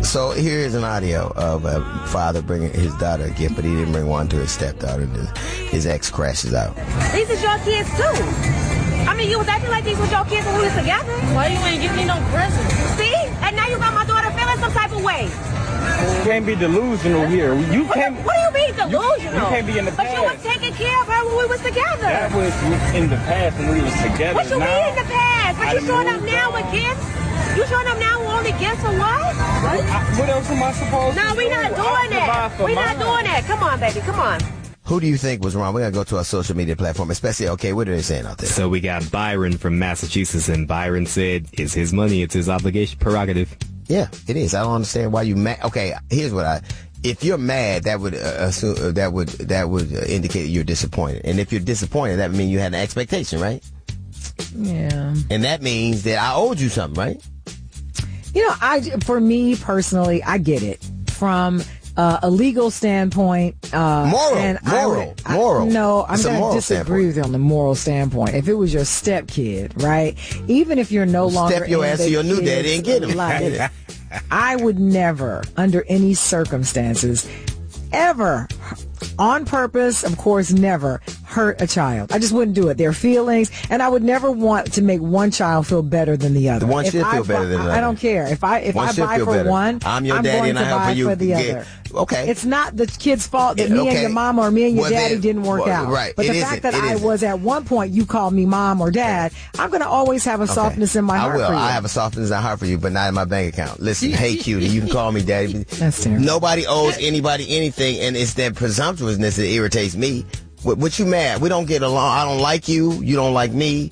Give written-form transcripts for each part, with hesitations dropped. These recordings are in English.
So here's an audio of a father bringing his daughter a gift, but he didn't bring one to his stepdaughter. His ex crashes out. These is your kids too. I mean, you was acting like these was your kids when we was together. Why you ain't give me no presents? See? And now you got my daughter feeling some type of way. You can't be delusional here. You can't. What do you mean delusional? You can't be in the past. But you was taking care of her when we was together. That was in the past when we was together. What you mean in the past? But you showing up now with gifts? You showing up now with only gifts or what? What else am I supposed to do? No, we not doing that. We not doing that. Come on, baby. Come on. Who do you think was wrong? We're going to go to our social media platform, especially, okay, what are they saying out there? So we got Byron from Massachusetts, and Byron said, it's his money, it's his obligation, prerogative. Yeah, it is. I don't understand why you mad. Okay, here's what if you're mad, that would assume, that would indicate you're disappointed. And if you're disappointed, that means you had an expectation, right? Yeah. And that means that I owed you something, right? You know, for me personally, I get it from a legal standpoint. Moral. No, I'm going to disagree with you on the moral standpoint. If it was your stepkid, right? Even if you're no longer step your ass to your new daddy and get him. I would never, under any circumstances, ever, on purpose, of course, never hurt a child. I just wouldn't do it. Their feelings, and I would never want to make one child feel better than the other. One should feel better than the other. I don't care. If I buy for one, I'm your daddy and I help you for the other. Okay. It's not the kid's fault that me and your mama or me and your daddy didn't work out. Right. But the fact that I was at one point, you called me mom or dad, I'm going to always have a softness in my heart for you. I have a softness in my heart for you, but not in my bank account. Listen, hey, cutie, you can call me daddy. That's terrible. Nobody owes anybody anything, and it's that presumptuousness that irritates me. What you mad? We don't get along. I don't like you. You don't like me.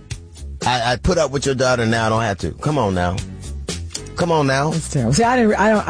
I put up with your daughter now. I don't have to. Come on now. That's terrible. See, I don't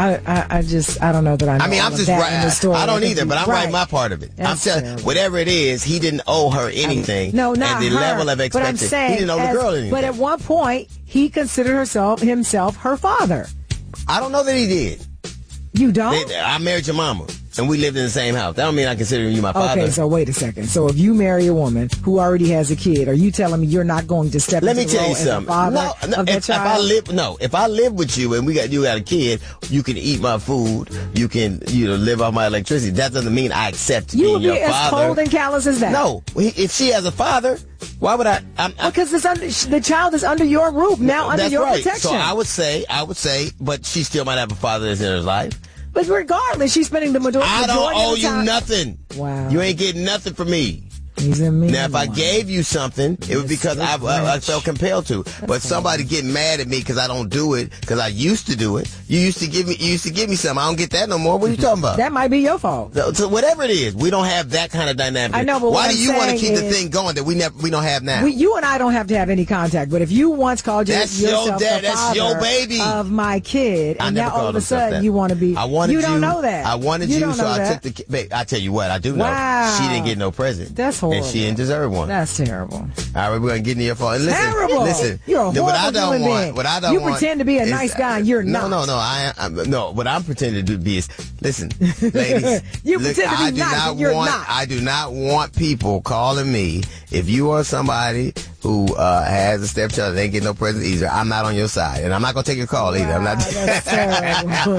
know that I know. I mean, I'm just right. I don't either, but I'm right my part of it. I'm telling whatever it is, he didn't owe her anything. No, not and the her. level of expectation. But I'm saying, he didn't owe the girl anything. But at one point, he considered himself her father. I don't know that he did. You don't? I married your mama, and we lived in the same house. That don't mean I consider you my father. Okay, so wait a second. So if you marry a woman who already has a kid, are you telling me you're not going to step into the role as a father of that child? If I live with you and you got a kid, you can eat my food, you can live off my electricity. That doesn't mean I accept being your father. You would be as cold and callous as that. No, if she has a father, why would I? Because the child is under your roof now, under your protection. So I would say, but she still might have a father that's in her life. But regardless, she's spending the majority of the time. I don't owe you nothing. Wow. You ain't getting nothing from me. He's a mean Now, if I one. gave you something, it was because I felt compelled to. But somebody getting mad at me because I don't do it, because I used to do it. You used to give me something. I don't get that no more. What are you talking about? That might be your fault. So whatever it is, we don't have that kind of dynamic. I know, but why do you want to keep the thing going that we don't have now? You and I don't have to have any contact. But if you once called yourself the that's your baby of my kid, and now all of a sudden you want to be, you don't know that. I wanted you, so I took the kid. Babe, I tell you what, I do know. Wow. She didn't get no present. That's horrible. And she didn't deserve one. That's terrible. All right, we're going to get into your phone. Terrible. Listen. You're a horrible human being. What I don't you want pretend to be a nice guy and you're not. No, what I'm pretending to be is, listen, ladies. You pretend to be nice and you're not. I do not want people calling me. If you are somebody who has a stepchild and ain't getting no present either, I'm not on your side. And I'm not going to take your call either. I'm not. That's terrible.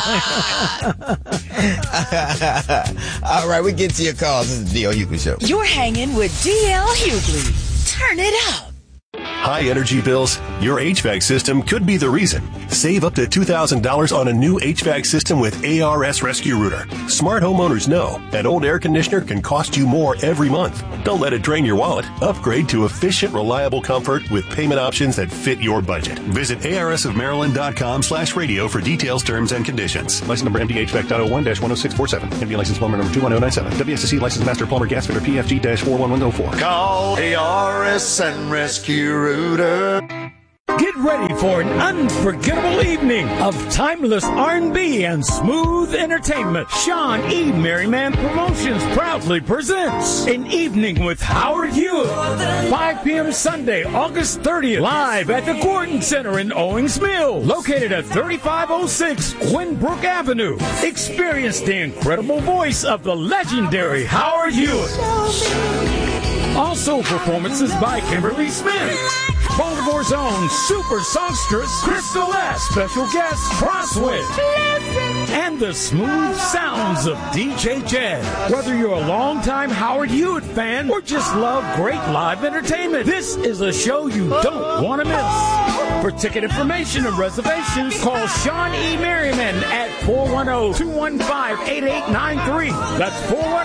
All right, we get to your calls. This is the D.L. Hughley Show. You're hanging with D.L. Hughley. Turn it up. High energy bills? Your HVAC system could be the reason. Save up to $2,000 on a new HVAC system with ARS Rescue Router. Smart homeowners know an old air conditioner can cost you more every month. Don't let it drain your wallet. Upgrade to efficient, reliable comfort with payment options that fit your budget. Visit arsofmaryland.com/radio for details, terms, and conditions. License number MDHVAC.01-10647. MD license plumber number 21097. WSSC license master plumber gas fitter PFG-41104. Call ARS and Rescue Router. Get ready for an unforgettable evening of timeless R&B and smooth entertainment. Sean E. Merriman Promotions proudly presents an evening with Howard Hewitt. 5 p.m. Sunday, August 30th, live at the Gordon Center in Owings Mills, located at 3506 Quinbrook Avenue. Experience the incredible voice of the legendary Howard Hewitt. Also performances by Kimberly Smith, Baltimore's own super songstress, Crystal S. Special guest, Crosswind. And the smooth sounds of DJ Jed. Whether you're a longtime Howard Hewitt fan or just love great live entertainment, this is a show you don't want to miss. For ticket information and reservations, call Sean E. Merriman at 410-215-8893. That's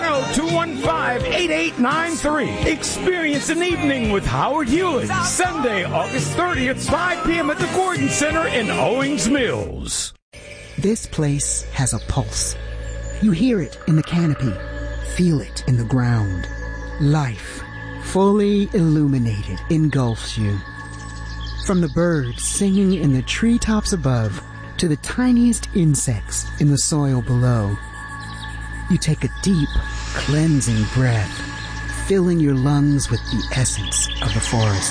410-215-8893. Experience an evening with Howard Hewitt, Sunday, August 30th, 5 p.m. at the Gordon Center in Owings Mills. This place has a pulse. You hear it in the canopy, feel it in the ground. Life, fully illuminated, engulfs you. From the birds singing in the treetops above to the tiniest insects in the soil below, you take a deep, cleansing breath, filling your lungs with the essence of the forest.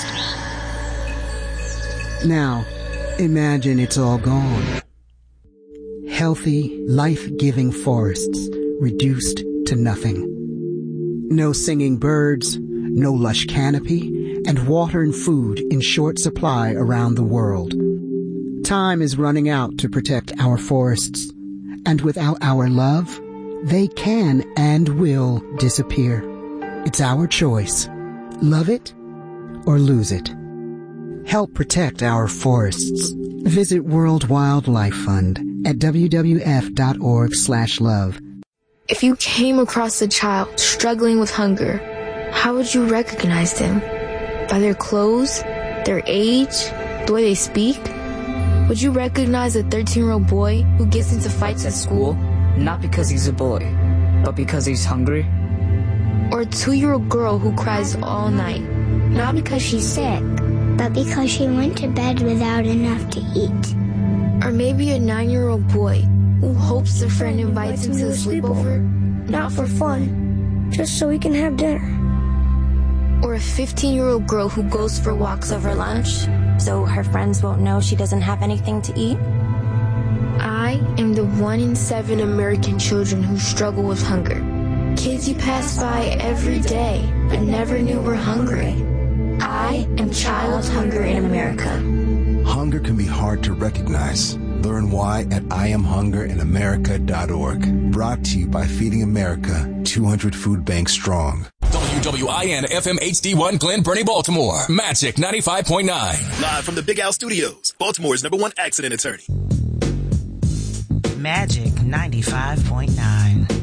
Now, imagine it's all gone. Healthy, life-giving forests reduced to nothing. No singing birds, no lush canopy, and water and food in short supply around the world. Time is running out to protect our forests, and without our love, they can and will disappear. It's our choice. Love it or lose it. Help protect our forests. Visit World Wildlife Fund at wwf.org/love. If you came across a child struggling with hunger, how would you recognize them? By their clothes, their age, the way they speak? Would you recognize a 13-year-old boy who gets into fights at school? Not because he's a boy, but because he's hungry? Or a 2-year-old girl who cries all night? Not because she's sick, but because she went to bed without enough to eat. Or maybe a 9-year-old boy who hopes their friend invites him to a sleepover? Not for fun, just so we can have dinner. Or a 15-year-old girl who goes for walks over lunch, so her friends won't know she doesn't have anything to eat? I am the 1 in 7 American children who struggle with hunger. Kids you pass by every day but never knew were hungry. I am child hunger in America. Hunger can be hard to recognize. Learn why at IamHungerInAmerica.org. Brought to you by Feeding America, 200 Food Banks Strong. WWIN FM HD1 Glen Burnie, Baltimore. Magic 95.9. Live from the Big Al Studios, Baltimore's #1 accident attorney. Magic 95.9.